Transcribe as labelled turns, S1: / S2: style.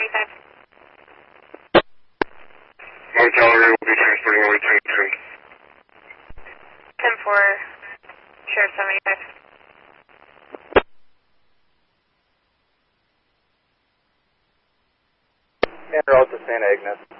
S1: My gallery will be transporting only 10-10.
S2: 10-4, Sheriff 75.
S3: And route to Santa Agnes.